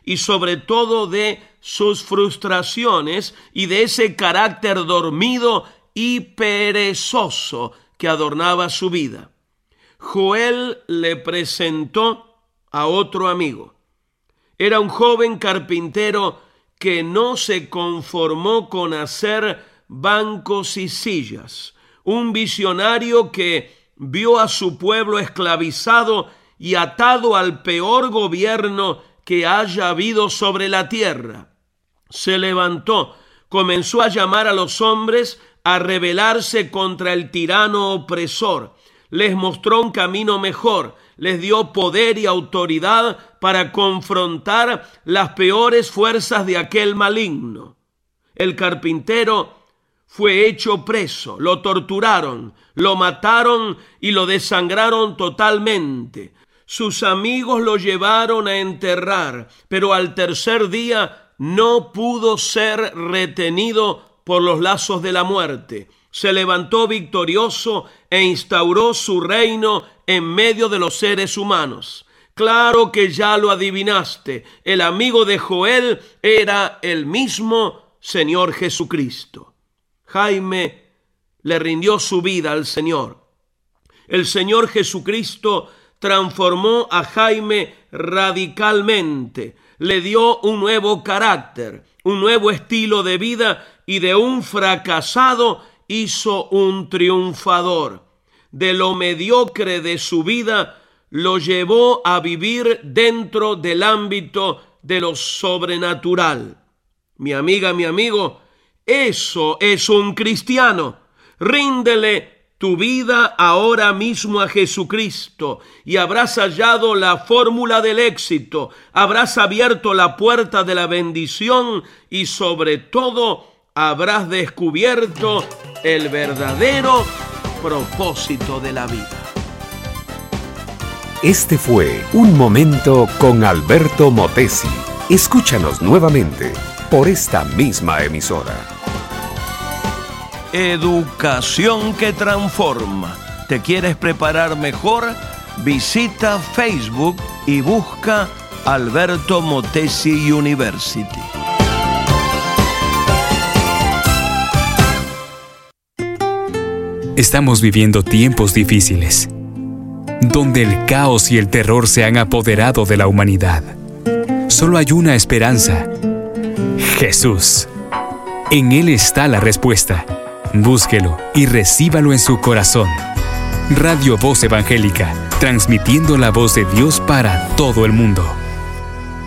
y sobre todo de sus frustraciones y de ese carácter dormido y perezoso que adornaba su vida. Joel le presentó a otro amigo. Era un joven carpintero que no se conformó con hacer bancos y sillas, un visionario que vio a su pueblo esclavizado y atado al peor gobierno que haya habido sobre la tierra. Se levantó, comenzó a llamar a los hombres a rebelarse contra el tirano opresor. Les mostró un camino mejor, les dio poder y autoridad para confrontar las peores fuerzas de aquel maligno. El carpintero fue hecho preso, lo torturaron, lo mataron y lo desangraron totalmente. Sus amigos lo llevaron a enterrar, pero al tercer día no pudo ser retenido por los lazos de la muerte. Se levantó victorioso e instauró su reino en medio de los seres humanos. Claro que ya lo adivinaste, el amigo de Joel era el mismo Señor Jesucristo. Jaime le rindió su vida al Señor. El Señor Jesucristo transformó a Jaime radicalmente, le dio un nuevo carácter, un nuevo estilo de vida y de un fracasado hizo un triunfador. De lo mediocre de su vida lo llevó a vivir dentro del ámbito de lo sobrenatural. Mi amiga, mi amigo, eso es un cristiano. Ríndele tu vida ahora mismo a Jesucristo y habrás hallado la fórmula del éxito, habrás abierto la puerta de la bendición y sobre todo habrás descubierto el verdadero propósito de la vida. Este fue Un Momento con Alberto Motesi. Escúchanos nuevamente por esta misma emisora. Educación que transforma. ¿Te quieres preparar mejor? Visita Facebook y busca Alberto Motesi University. Estamos viviendo tiempos difíciles, donde el caos y el terror se han apoderado de la humanidad. Solo hay una esperanza: Jesús. En Él está la respuesta. Búsquelo y recíbalo en su corazón. Radio Voz Evangélica, transmitiendo la voz de Dios para todo el mundo.